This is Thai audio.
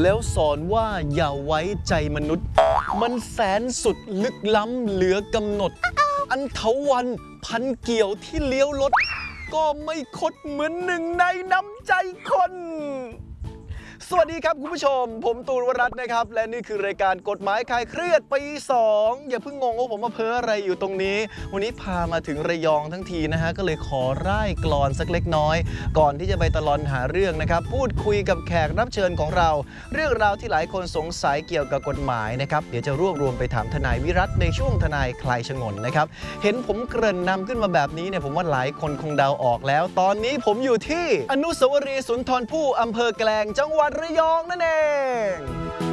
แล้วสอนว่าอย่าไว้ใจมนุษย์มันแสนสุดลึกล้ำเหลือกำหนดอันเถาวัลย์พันเกี่ยวที่เลี้ยวรถก็ไม่คดเหมือนหนึ่งในน้ำใจคนสวัสดีครับคุณผู้ชมผมตูนวรัตน์นะครับและนี่คือรายการกฎหมายคลายเครียดปี 2อย่าเพิ่งงงว่าผมมาเพ้ออะไรอยู่ตรงนี้วันนี้พามาถึงระยองทั้งทีนะฮะก็เลยขอร่ายกลอนสักเล็กน้อยก่อนที่จะไปตลอดหาเรื่องนะครับพูดคุยกับแขกรับเชิญของเราเรื่องราวที่หลายคนสงสัยเกี่ยวกับกฎหมายนะครับเดี๋ยวจะรวบรวมไปถามทนายวิรัตในช่วงทนายคลายฉงนนะครับเห็นผมเกริ่นนำขึ้นมาแบบนี้เนี่ยผมว่าหลายคนคงเดาออกแล้วตอนนี้ผมอยู่ที่อนุสาวรีย์สุนทรภู่อำเภอแกลงจังหวัดระยองนั่นเอง